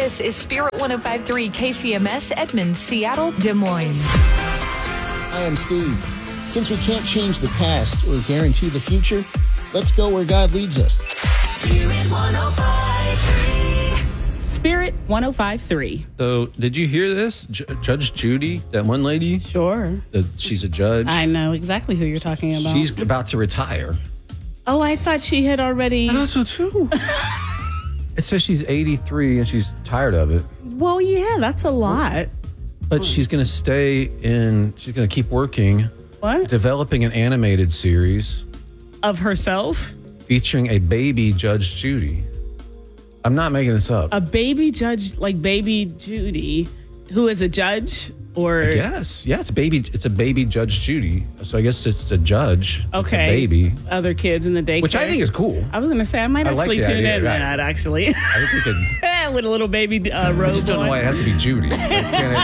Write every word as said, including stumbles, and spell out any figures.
This is Spirit one oh five point three K C M S, Edmond, Seattle, Des Moines. Hi, I'm Steve. Since we can't change the past or guarantee the future, let's go where God leads us. Spirit one oh five point three. Spirit one oh five point three. So, did you hear this? J- Judge Judy, that one lady? Sure. That she's a judge. I know exactly who you're talking about. She's about to retire. Oh, I thought she had already. I thought so too. It says she's eighty-three and she's tired of it. Well, yeah, that's a lot. But she's going to stay in, she's going to keep working. What? Developing an animated series. Of herself? Featuring a baby Judge Judy. I'm not making this up. A baby judge, like baby Judy, who is a judge? Or Yes, yeah, it's baby. It's a baby Judge Judy. So I guess it's a judge. Okay. It's a baby, other kids in the daycare. which I think is cool. I was going to say, I might I like actually the tune idea in of to that. that, actually. I think we could. With a little baby uh, I robe just don't know on. why it has to be Judy. Like, can't it-